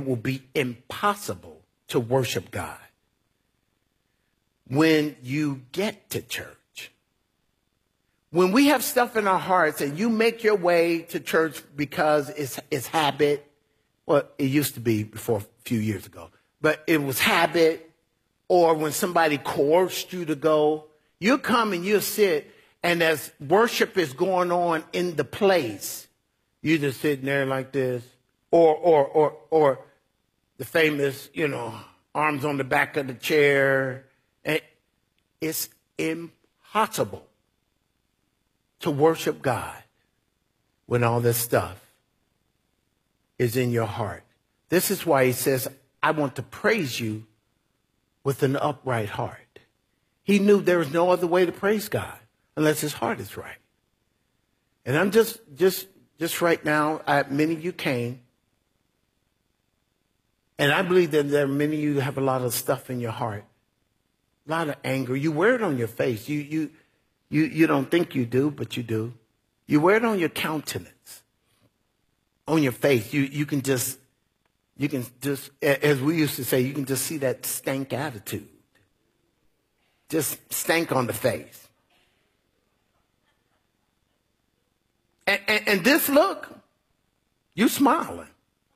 will be impossible to worship God when you get to church. When we have stuff in our hearts and you make your way to church because it's habit. Well, it used to be before a few years ago, but it was habit, or when somebody coerced you to go, you come and you sit, and as worship is going on in the place, you just sitting there like this, or the famous, arms on the back of the chair. And it's impossible to worship God when all this stuff is in your heart. This is why he says, I want to praise you with an upright heart. He knew there was no other way to praise God unless his heart is right. And I'm just right now, many of you came, and I believe that there are many of you that have a lot of stuff in your heart, a lot of anger. You wear it on your face. You don't think you do, but you do. You wear it on your countenance, on your face. You can just, as we used to say, you can just see that stank attitude. Just stank on the face. And this look, you smiling.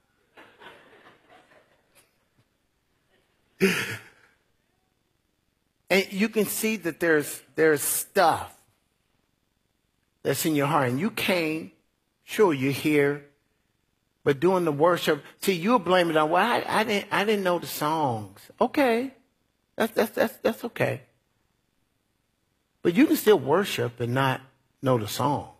And you can see that there's stuff that's in your heart. And you came, sure, you're here, but doing the worship, see, you'll blame it on, well, I didn't know the songs. Okay, that's okay. But you can still worship and not know the song.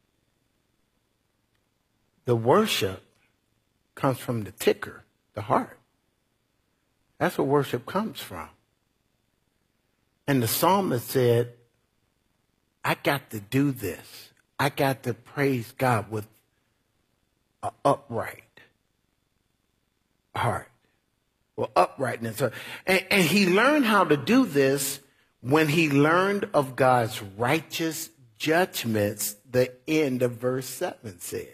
The worship comes from the ticker, the heart. That's where worship comes from. And the psalmist said, I got to do this. I got to praise God with an upright heart. Well, uprightness. And he learned how to do this when he learned of God's righteous judgments, the end of verse 7 said.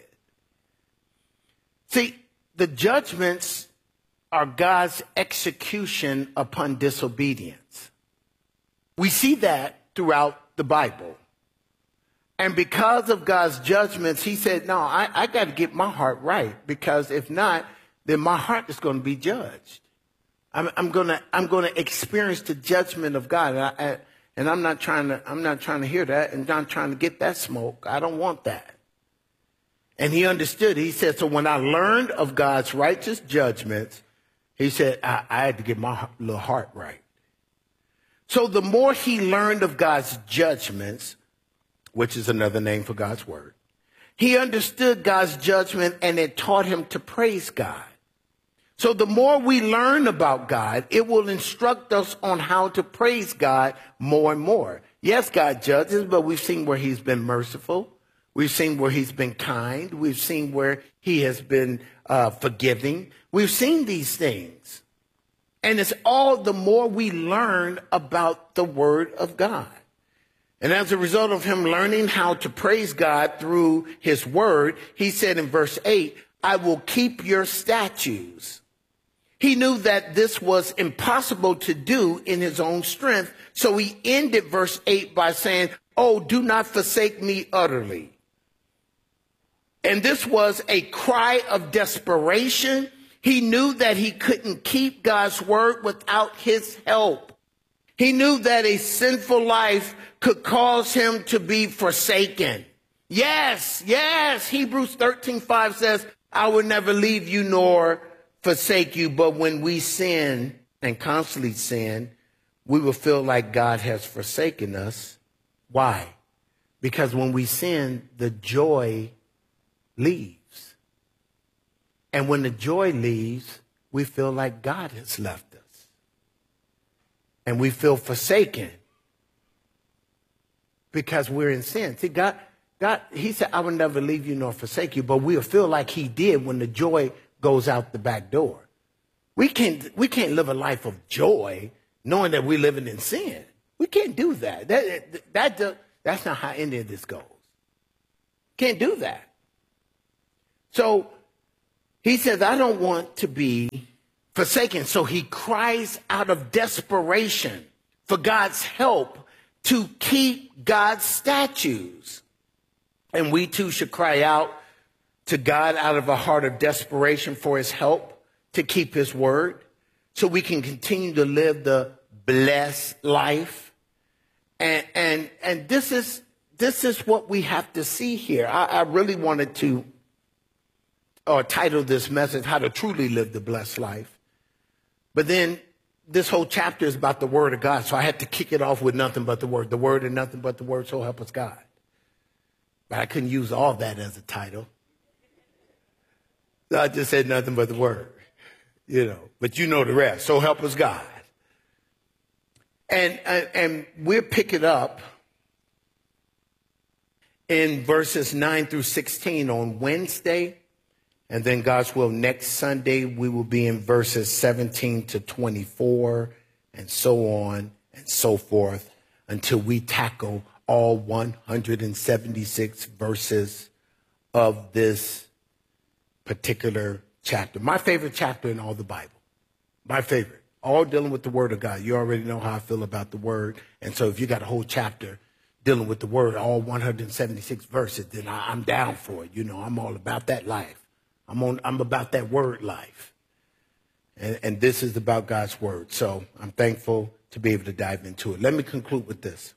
See, the judgments are God's execution upon disobedience. We see that throughout the Bible. And because of God's judgments, he said, no, I got to get my heart right, because if not, then my heart is going to be judged. I'm going to experience the judgment of God. And I'm not trying to hear that, and not trying to get that smoke. I don't want that. And he understood. He said, so when I learned of God's righteous judgments, he said, I had to get my little heart right. So the more he learned of God's judgments, which is another name for God's word, he understood God's judgment, and it taught him to praise God. So the more we learn about God, it will instruct us on how to praise God more and more. Yes, God judges, but we've seen where he's been merciful. We've seen where he's been kind. We've seen where he has been forgiving. We've seen these things. And it's all the more we learn about the word of God. And as a result of him learning how to praise God through his word, he said in verse 8, I will keep your statutes. He knew that this was impossible to do in his own strength. So he ended verse 8 by saying, oh, do not forsake me utterly. And this was a cry of desperation. He knew that he couldn't keep God's word without his help. He knew that a sinful life could cause him to be forsaken. Yes. Hebrews 13:5 says, I will never leave you nor forsake you. But when we sin and constantly sin, we will feel like God has forsaken us. Why? Because when we sin, the joy leaves. And when the joy leaves, we feel like God has left us. And we feel forsaken because we're in sin. See, God, he said, I will never leave you nor forsake you, but we'll feel like he did when the joy goes out the back door. We can't live a life of joy knowing that we're living in sin. We can't do that. That's not how any of this goes. Can't do that. So He says, I don't want to be forsaken. So he cries out of desperation for God's help to keep God's statutes. And we too should cry out to God out of a heart of desperation for his help to keep his word so we can continue to live the blessed life. And this is what we have to see here. I really wanted to title this message, How to Truly Live the Blessed Life. But then this whole chapter is about the word of God. So I had to kick it off with nothing but the word and nothing but the word. So help us God. But I couldn't use all that as a title. So I just said nothing but the word, but you know the rest. So help us God. And we'll pick it up in verses 9 through 16 on Wednesday. And then God's will, next Sunday, we will be in verses 17 to 24 and so on and so forth until we tackle all 176 verses of this particular chapter. My favorite chapter in all the Bible. My favorite. All dealing with the word of God. You already know how I feel about the word. And so if you got a whole chapter dealing with the word, all 176 verses, then I'm down for it. I'm all about that life. I'm about that word life. And this is about God's word. So I'm thankful to be able to dive into it. Let me conclude with this.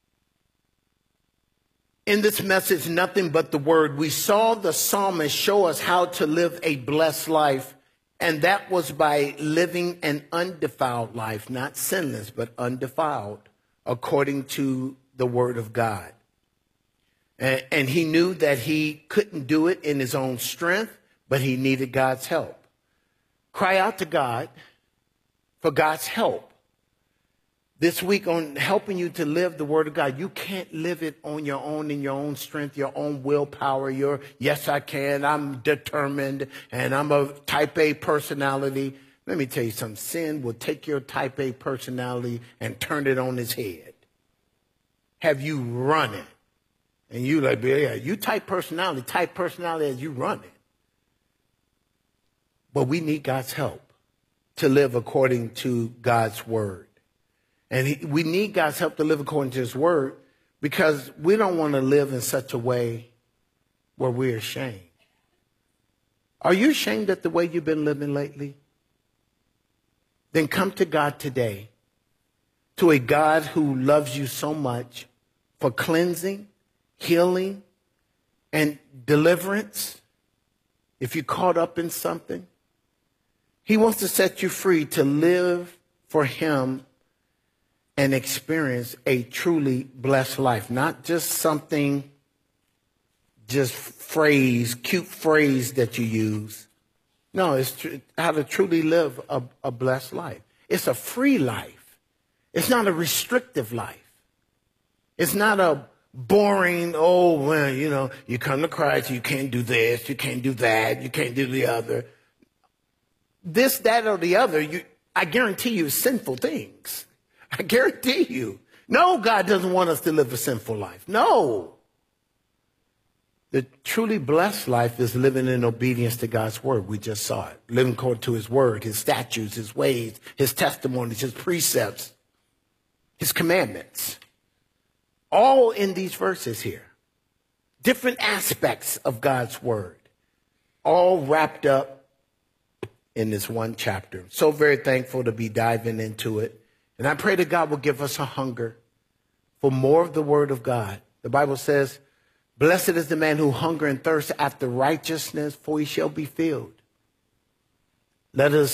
In this message, Nothing But the Word, we saw the psalmist show us how to live a blessed life. And that was by living an undefiled life, not sinless, but undefiled, according to the word of God. And he knew that he couldn't do it in his own strength, but he needed God's help. Cry out to God for God's help. This week on helping you to live the word of God, you can't live it on your own, in your own strength, your own willpower, yes, I can, I'm determined, and I'm a type A personality. Let me tell you something. Sin will take your type A personality and turn it on its head. Have you run it? And you like, yeah, you type personality as you run it. But we need God's help to live according to God's word. And we need God's help to live according to his word because we don't want to live in such a way where we're ashamed. Are you ashamed at the way you've been living lately? Then come to God today, to a God who loves you so much, for cleansing, healing, and deliverance. If you're caught up in something, he wants to set you free to live for him and experience a truly blessed life. Not just something, cute phrase that you use. No, it's how to truly live a blessed life. It's a free life. It's not a restrictive life. It's not a boring, you come to Christ, you can't do this, you can't do that, you can't do the other. This, that, or the other, I guarantee you, sinful things. I guarantee you. No, God doesn't want us to live a sinful life. No. The truly blessed life is living in obedience to God's word. We just saw it. Living according to his word, his statutes, his ways, his testimonies, his precepts, his commandments. All in these verses here. Different aspects of God's word. All wrapped up in this one chapter. So very thankful to be diving into it. And I pray that God will give us a hunger for more of the word of God. The Bible says, blessed is the man who hunger and thirsts after righteousness, for he shall be filled. Let us